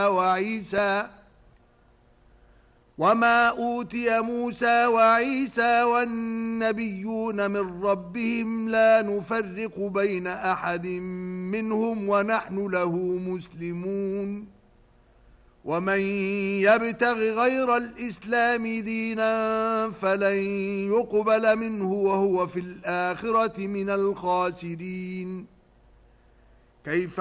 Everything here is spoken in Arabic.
وما أوتي موسى وعيسى والنبيون من ربهم لا نفرق بين أحد منهم ونحن له مسلمون ومن يبتغ غير الإسلام دينا فلن يقبل منه وهو في الآخرة من الخاسرين. كيف